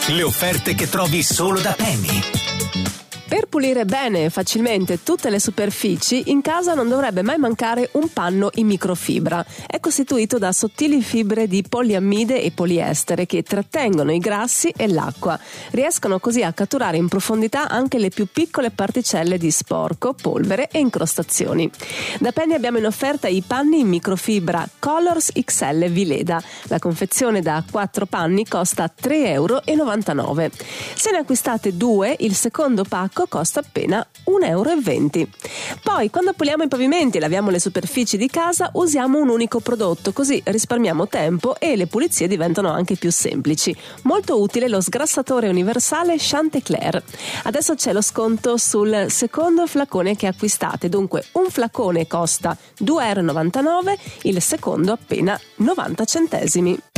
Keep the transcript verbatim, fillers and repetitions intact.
Le offerte che trovi solo da Penny. Per pulire bene e facilmente tutte le superfici, in casa non dovrebbe mai mancare un panno in microfibra. È costituito da sottili fibre di poliammide e poliestere che trattengono i grassi e l'acqua. Riescono così a catturare in profondità anche le più piccole particelle di sporco, polvere e incrostazioni. Da Penny abbiamo in offerta i panni in microfibra Colors X L Vileda. La confezione da quattro panni costa tre virgola novantanove euro. Se ne acquistate due, il secondo pacco costa appena un virgola venti euro. Poi, quando puliamo i pavimenti e laviamo le superfici di casa, usiamo un unico prodotto, così risparmiamo tempo e le pulizie diventano anche più semplici. Molto utile lo sgrassatore universale Chanticleer. Adesso c'è lo sconto sul secondo flacone che acquistate, dunque un flacone costa due virgola novantanove euro, il secondo appena novanta centesimi.